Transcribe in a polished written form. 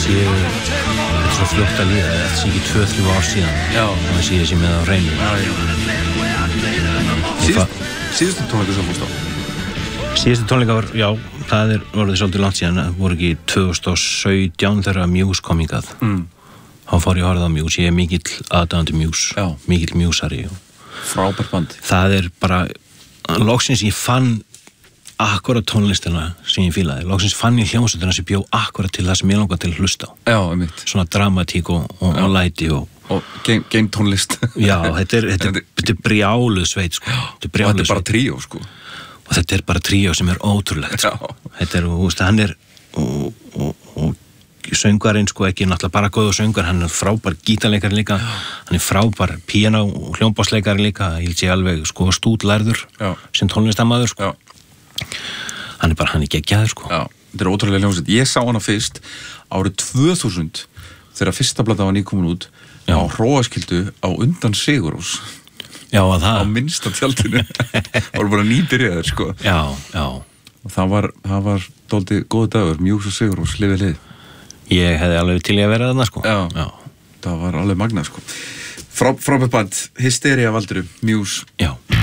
þetta svo fljótt að líða, þetta sé ekki 2-3 ár síðan það sé þessi með á reynu. Síðustu tónleika sem fórst á? Síðustu tónleika var, já, það voruð svolítið langt síðan, það voru ekki 2017 þegar Muse kom hingað. Þá fór ég að horfa á Muse, ég mikill aðdáandi Muse, mikill Muse-ari. Frábært band. Það bara, loksins ég fann akkurat tónlistina sem ég fílaði. Loksins fann ég hljómsveitina sem bjó akkurat til það sem ég langaði til að hlusta á. Já, einmitt. Svona dramatík og læti og game tónlist. Já, þetta er brjáluð sveit, sko. Þetta er bara tríó, sko. Og þetta bara tríó sem ótrúlegt, sko. Þetta þú veist, hann og söngarinn, sko, ekki náttúrulega bara góður söngar, hann frábær gítarleikari líka, hann frábær píanó og hljómborðsleikari líka, ég sé alveg, sko, stúdlærður sem tónlistarmaður, sko. Hann geggjaður, sko. Já, þetta ótrúlega hljómsveit. Ég sá hana fyrst árið 2000 þegar fyrsta plata var nýkomin út á Hróaskildu á undan Sigurós. Já, það. Á minnsta tjaldinu. Það voru bara nýbyrjaðir, sko. Já. Og það var dálítið góður dagur, Muse og Sigurós, lifið lið. Ég hefði alveg til að vera þarna, sko. Já. Það var alveg magnað, sko. Frábært band, Hysteria valdiru, Muse. Já.